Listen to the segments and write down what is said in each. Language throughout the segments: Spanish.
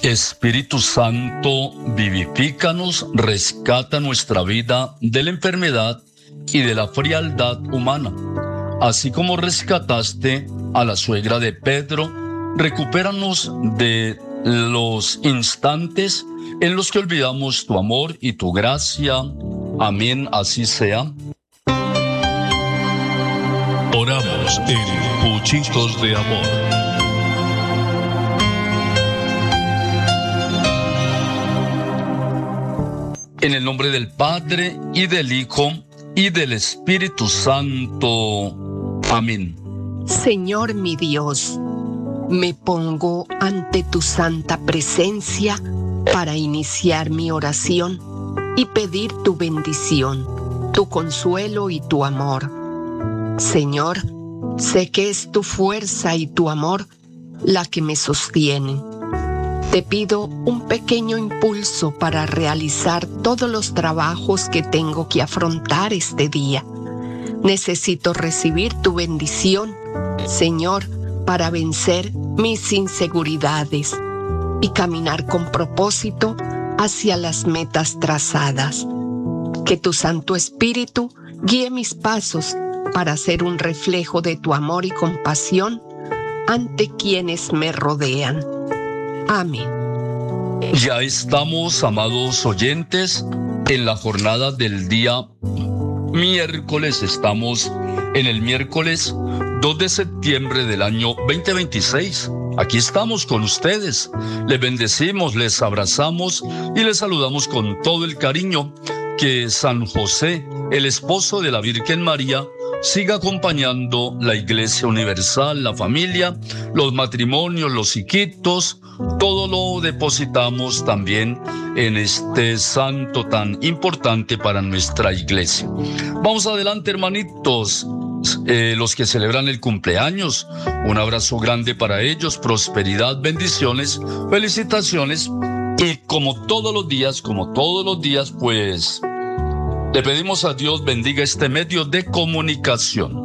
Espíritu Santo, vivifícanos, rescata nuestra vida de la enfermedad y de la frialdad humana. Así como rescataste a la suegra de Pedro, recupéranos de los instantes en los que olvidamos tu amor y tu gracia. Amén, así sea. Oramos en Puchitos de Amor. En el nombre del Padre, y del Hijo, y del Espíritu Santo. Amén. Señor mi Dios, me pongo ante tu santa presencia para iniciar mi oración y pedir tu bendición, tu consuelo y tu amor. Señor, sé que es tu fuerza y tu amor la que me sostienen. Te pido un pequeño impulso para realizar todos los trabajos que tengo que afrontar este día. Necesito recibir tu bendición, Señor, para vencer mis inseguridades y caminar con propósito hacia las metas trazadas. Que tu Santo Espíritu guíe mis pasos para ser un reflejo de tu amor y compasión ante quienes me rodean. Amén. Ya estamos, amados oyentes, en la jornada del día miércoles. Estamos en el miércoles 2 de septiembre del año 2026. Aquí estamos con ustedes. Les bendecimos, les abrazamos y les saludamos con todo el cariño. Que San José, el esposo de la Virgen María, siga acompañando la Iglesia Universal, la familia, los matrimonios, los hijitos. Todo lo depositamos también en este santo tan importante para nuestra iglesia. Vamos adelante, hermanitos, los que celebran el cumpleaños. Un abrazo grande para ellos, prosperidad, bendiciones, felicitaciones. Y como todos los días, pues le pedimos a Dios bendiga este medio de comunicación.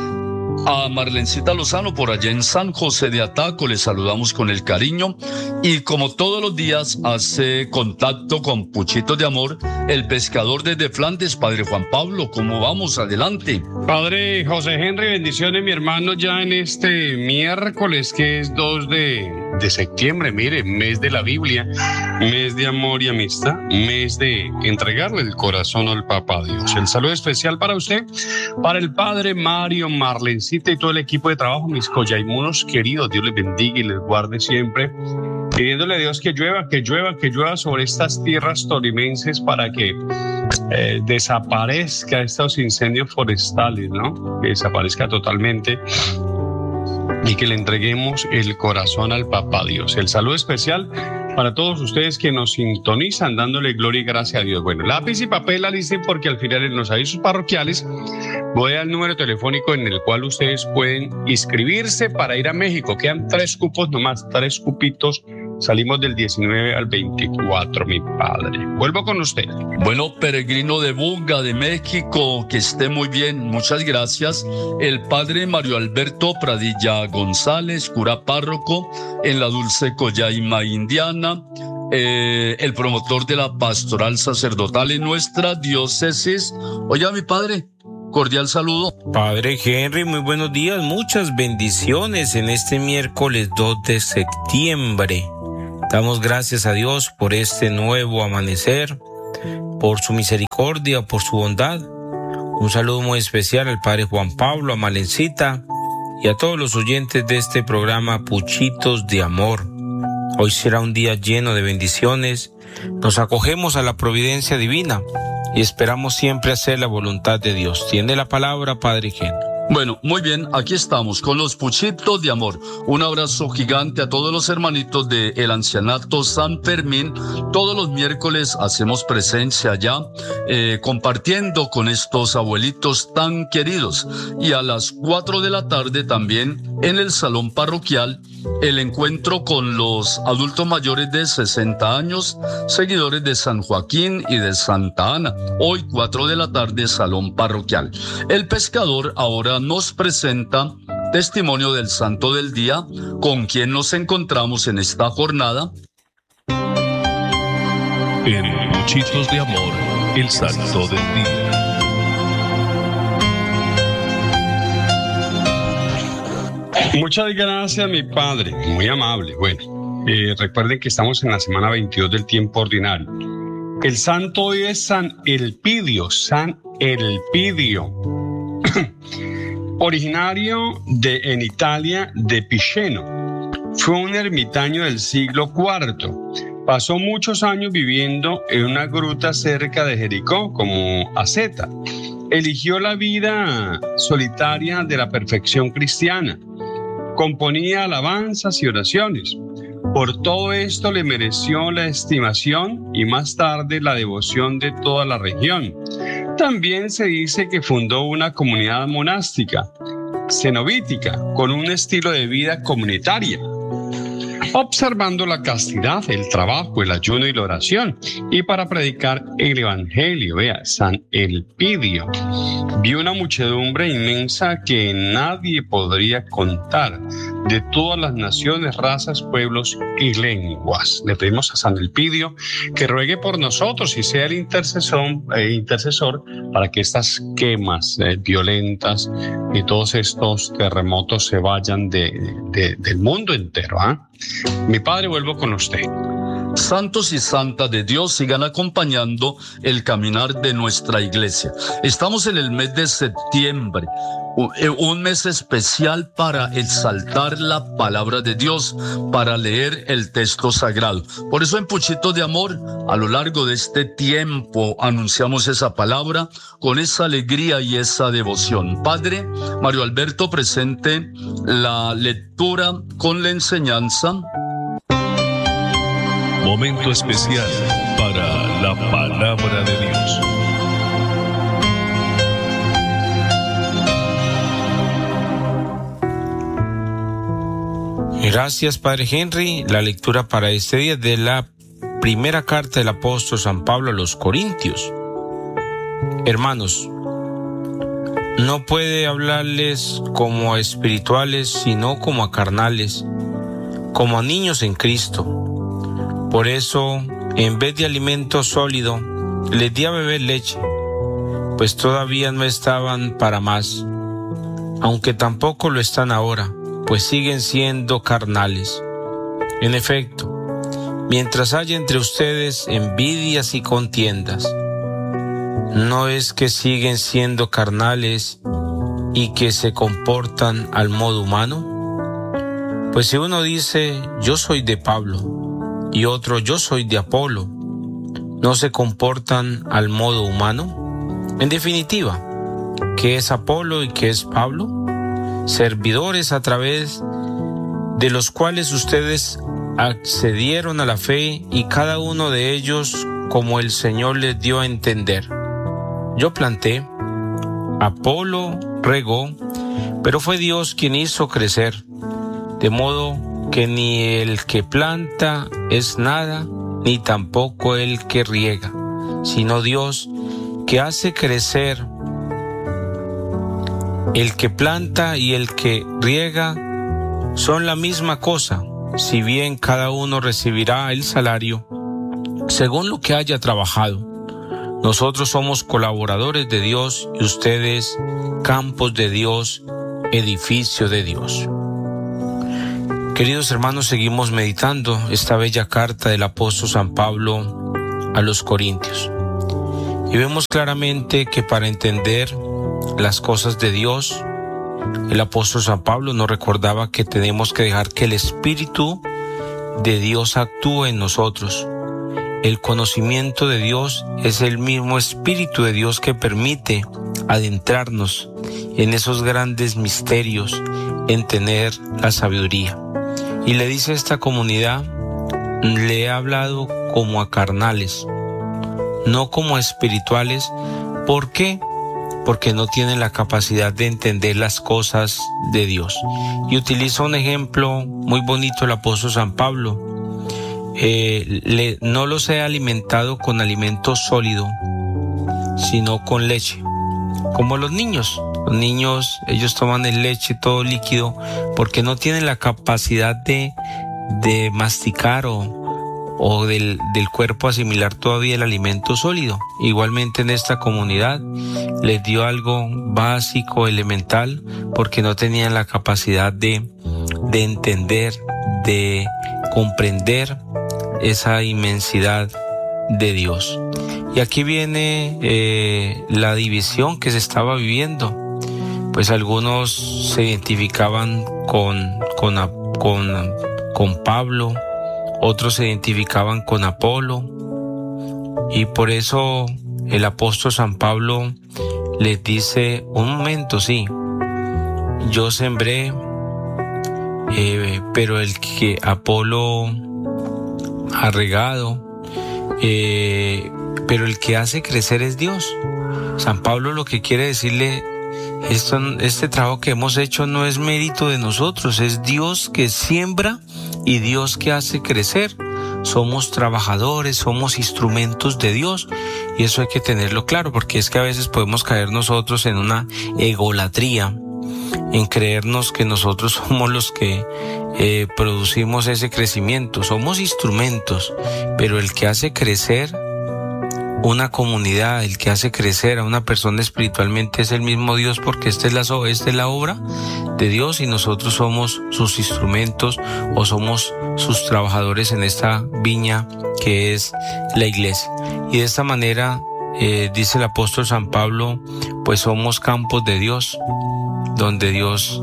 A Marlencita Lozano por allá en San José de Ataco le saludamos con el cariño, y como todos los días hace contacto con Puchitos de Amor, el pescador desde Flandes. Padre Juan Pablo, ¿cómo vamos? Adelante. Padre José Henry, bendiciones mi hermano ya en este miércoles que es 2 de septiembre, mire, mes de la Biblia, mes de amor y amistad, mes de entregarle el corazón al Papá Dios. El saludo especial para usted, para el Padre Mario, Marlencita y todo el equipo de trabajo, mis collaimunos queridos. Dios les bendiga y les guarde siempre, pidiéndole a Dios que llueva sobre estas tierras tolimenses para que desaparezca estos incendios forestales, ¿no? Que desaparezca totalmente y que le entreguemos el corazón al Papá Dios. El saludo especial para todos ustedes que nos sintonizan, dándole gloria y gracia a Dios. Bueno, lápiz y papel alisten, porque al final en los avisos parroquiales voy al número telefónico en el cual ustedes pueden inscribirse para ir a México. Quedan 3 cupos nomás, 3 cupitos. Salimos del 19 al 24, mi padre. Vuelvo con usted. Bueno, peregrino de Buga, de México, que esté muy bien, muchas gracias. El padre Mario Alberto Pradilla González, cura párroco en la Dulce Collaima Indiana, el promotor de la pastoral sacerdotal en nuestra diócesis. Oiga, mi padre, cordial saludo. Padre Henry, muy buenos días, muchas bendiciones en este miércoles 2 de septiembre. Damos gracias a Dios por este nuevo amanecer, por su misericordia, por su bondad. Un saludo muy especial al Padre Juan Pablo, a Marlencita y a todos los oyentes de este programa Puchitos de Amor. Hoy será un día lleno de bendiciones. Nos acogemos a la providencia divina y esperamos siempre hacer la voluntad de Dios. Tiene la palabra, Padre Henry. Bueno, muy bien, aquí estamos con los Puchitos de Amor. Un abrazo gigante a todos los hermanitos del Ancianato San Fermín. Todos los miércoles hacemos presencia allá, compartiendo con estos abuelitos tan queridos. Y a las 4 de la tarde también en el salón parroquial, el encuentro con los adultos mayores de 60 años, seguidores de San Joaquín y de Santa Ana. Hoy 4 de la tarde, salón parroquial. El pescador ahora nos presenta testimonio del santo del día, con quien nos encontramos en esta jornada. En Puchitos de Amor, el santo del día. Muchas gracias, mi padre, muy amable. Bueno, recuerden que estamos en la semana 22 del tiempo ordinario. El santo hoy es San Elpidio, originario en Italia de Piceno. Fue un ermitaño del siglo IV. Pasó muchos años viviendo en una gruta cerca de Jericó como asceta. Eligió la vida solitaria de la perfección cristiana. Componía alabanzas y oraciones. Por todo esto le mereció la estimación y más tarde la devoción de toda la región. También se dice que fundó una comunidad monástica, cenobítica, con un estilo de vida comunitaria, observando la castidad, el trabajo, el ayuno y la oración, y para predicar el evangelio. Vea, San Elpidio vio una muchedumbre inmensa que nadie podría contar, de todas las naciones, razas, pueblos y lenguas. Le pedimos a San Elpidio que ruegue por nosotros y sea el intercesor para que estas quemas violentas y todos estos terremotos se vayan del mundo entero. Mi padre, vuelvo con usted. Santos y santas de Dios, sigan acompañando el caminar de nuestra iglesia. Estamos en el mes de septiembre, un mes especial para exaltar la palabra de Dios, para leer el texto sagrado. Por eso en Puchitos de Amor, a lo largo de este tiempo, anunciamos esa palabra con esa alegría y esa devoción. Padre Mario Alberto, presente la lectura con la enseñanza. Momento especial para la palabra de Dios. Gracias, Padre Henry. La lectura para este día es de la primera carta del apóstol San Pablo a los Corintios. Hermanos, no puede hablarles como a espirituales, sino como a carnales, como a niños en Cristo. Por eso, en vez de alimento sólido, les di a beber leche, pues todavía no estaban para más, aunque tampoco lo están ahora, pues siguen siendo carnales. En efecto, mientras haya entre ustedes envidias y contiendas, ¿no es que siguen siendo carnales y que se comportan al modo humano? Pues si uno dice, yo soy de Pablo, y otro, yo soy de Apolo, ¿no se comportan al modo humano? En definitiva, ¿qué es Apolo y qué es Pablo? Servidores a través de los cuales ustedes accedieron a la fe, y cada uno de ellos como el Señor les dio a entender. Yo planté, Apolo regó, pero fue Dios quien hizo crecer, de modo que ni el que planta es nada, ni tampoco el que riega, sino Dios que hace crecer. El que planta y el que riega son la misma cosa, si bien cada uno recibirá el salario según lo que haya trabajado. Nosotros somos colaboradores de Dios y ustedes campos de Dios, edificio de Dios. Queridos hermanos, seguimos meditando esta bella carta del apóstol San Pablo a los Corintios. Y vemos claramente que para entender las cosas de Dios, el apóstol San Pablo nos recordaba que tenemos que dejar que el Espíritu de Dios actúe en nosotros. El conocimiento de Dios es el mismo Espíritu de Dios que permite adentrarnos en esos grandes misterios, en tener la sabiduría. Y le dice a esta comunidad, le he hablado como a carnales, no como a espirituales. ¿Por qué? Porque no tienen la capacidad de entender las cosas de Dios. Y utiliza un ejemplo muy bonito el apóstol San Pablo. No los he alimentado con alimento sólido, sino con leche, como los niños. Los niños, ellos toman el leche todo líquido porque no tienen la capacidad de masticar o o del cuerpo asimilar todavía el alimento sólido. Igualmente en esta comunidad les dio algo básico, elemental, porque no tenían la capacidad de entender, de comprender esa inmensidad de Dios. Y aquí viene la división que se estaba viviendo. Pues algunos se identificaban con Pablo, otros se identificaban con Apolo, y por eso el apóstol San Pablo les dice: un momento, sí, yo sembré, pero el que Apolo ha regado, pero el que hace crecer es Dios. San Pablo lo que quiere decirle: este trabajo que hemos hecho no es mérito de nosotros, es Dios que siembra y Dios que hace crecer. Somos trabajadores, somos instrumentos de Dios, y eso hay que tenerlo claro, porque es que a veces podemos caer nosotros en una egolatría, en creernos que nosotros somos los que producimos ese crecimiento. Somos instrumentos, pero el que hace crecer una comunidad, el que hace crecer a una persona espiritualmente es el mismo Dios, porque esta es la obra de Dios y nosotros somos sus instrumentos o somos sus trabajadores en esta viña que es la iglesia. Y de esta manera, dice el apóstol San Pablo, pues somos campos de Dios, donde Dios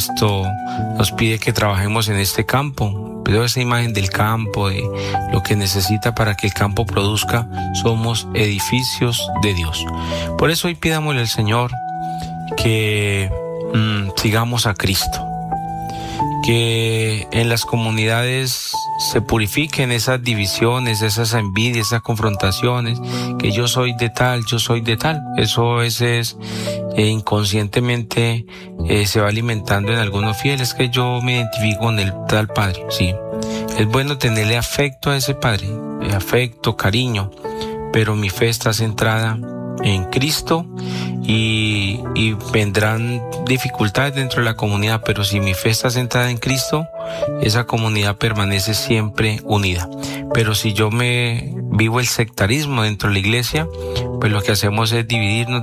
nos pide que trabajemos en este campo. Pero esa imagen del campo, de lo que necesita para que el campo produzca, somos edificios de Dios. Por eso hoy pidámosle al Señor que sigamos a Cristo, que en las comunidades se purifiquen esas divisiones, esas envidias, esas confrontaciones, que yo soy de tal, yo soy de tal. Eso a veces inconscientemente se va alimentando en algunos fieles, que yo me identifico con el tal padre. Sí, es bueno tenerle afecto a ese padre, afecto, cariño, pero mi fe está centrada en Cristo, y vendrán dificultades dentro de la comunidad, pero si mi fe está centrada en Cristo, esa comunidad permanece siempre unida. Pero si yo me vivo el sectarismo dentro de la iglesia, pues lo que hacemos es dividirnos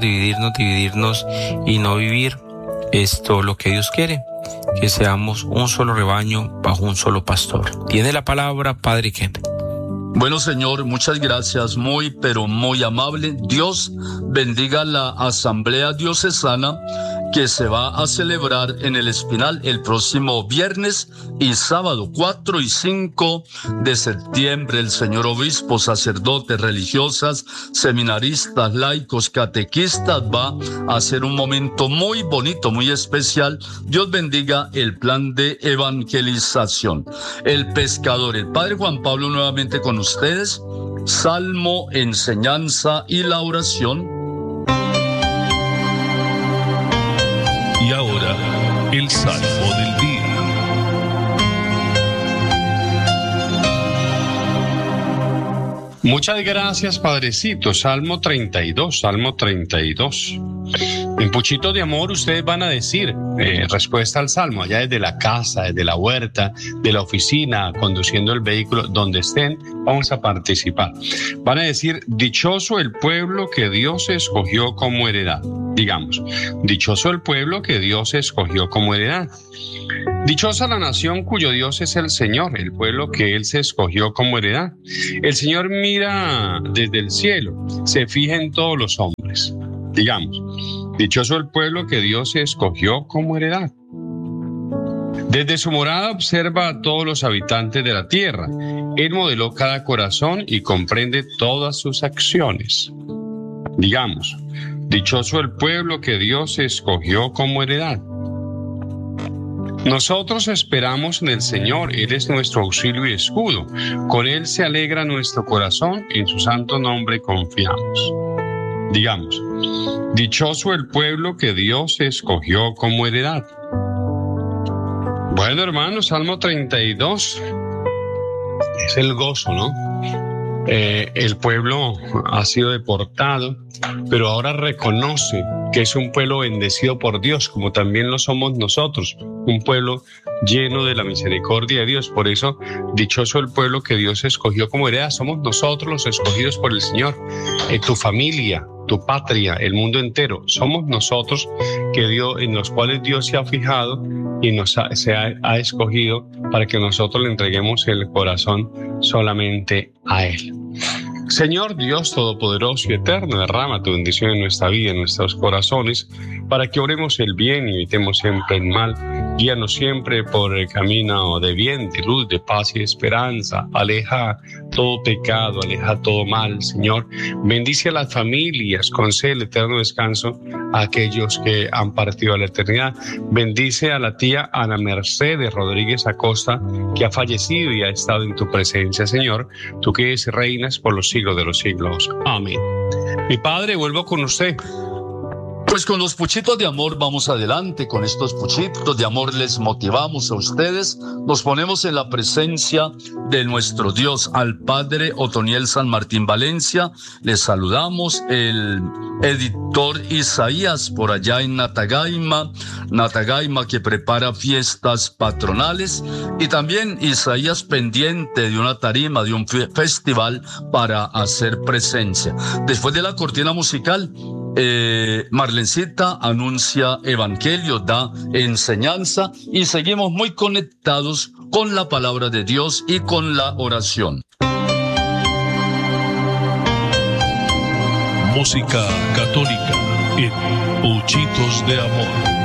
y no vivir lo que Dios quiere, que seamos un solo rebaño bajo un solo pastor. Tiene la palabra Padre Kemp. Bueno, Señor, muchas gracias, muy, pero muy amable. Dios bendiga la asamblea diocesana que se va a celebrar en el Espinal el próximo viernes y sábado 4 y 5 de septiembre. El señor obispo, sacerdotes, religiosas, seminaristas, laicos, catequistas, va a ser un momento muy bonito, muy especial. Dios bendiga el plan de evangelización. El pescador, el Padre Juan Pablo nuevamente con ustedes. Salmo, enseñanza y la oración. Y ahora, el Salmo del Día. Muchas gracias, Padrecito. Salmo 32. En Puchito de Amor ustedes van a decir respuesta al Salmo, allá desde la casa, desde la huerta, de la oficina, conduciendo el vehículo, donde estén, vamos a participar. Van a decir: dichoso el pueblo que Dios escogió como heredad. Digamos, dichoso el pueblo que Dios escogió como heredad. Dichosa la nación cuyo Dios es el Señor, el pueblo que Él se escogió como heredad. El Señor mira desde el cielo, se fija en todos los hombres. Digamos, dichoso el pueblo que Dios se escogió como heredad. Desde su morada observa a todos los habitantes de la tierra. Él modeló cada corazón y comprende todas sus acciones. Digamos, dichoso el pueblo que Dios escogió como heredad. Nosotros esperamos en el Señor, Él es nuestro auxilio y escudo. Con Él se alegra nuestro corazón, en su santo nombre confiamos. Digamos, dichoso el pueblo que Dios escogió como heredad. Bueno, hermanos, Salmo 32 es el gozo, ¿no? El pueblo ha sido deportado, pero ahora reconoce que es un pueblo bendecido por Dios, como también lo somos nosotros, un pueblo lleno de la misericordia de Dios. Por eso, dichoso el pueblo que Dios escogió como heredad. Somos nosotros los escogidos por el Señor. Tu familia, tu patria, el mundo entero, somos nosotros en los cuales Dios se ha fijado y se ha escogido para que nosotros le entreguemos el corazón solamente a Él. Señor Dios Todopoderoso y Eterno, derrama tu bendición en nuestra vida, en nuestros corazones, para que oremos el bien y evitemos siempre el mal. Guíanos siempre por el camino de bien, de luz, de paz y de esperanza. Aleja todo pecado, aleja todo mal, Señor. Bendice a las familias, concede el eterno descanso a aquellos que han partido a la eternidad. Bendice a la tía Ana Mercedes Rodríguez Acosta, que ha fallecido y ha estado en tu presencia, Señor. Tú que eres reinas por los siglos de los siglos. Amén. Mi Padre, vuelvo con usted. Pues con los puchitos de amor vamos adelante, con estos puchitos de amor les motivamos a ustedes, nos ponemos en la presencia de nuestro Dios, al Padre Otoniel San Martín Valencia, les saludamos, el editor Isaías por allá en Natagaima que prepara fiestas patronales, y también Isaías pendiente de una tarima, de un festival para hacer presencia. Después de la cortina musical, Marlencita anuncia evangelio, da enseñanza y seguimos muy conectados con la palabra de Dios y con la oración. Música católica en Puchitos de Amor.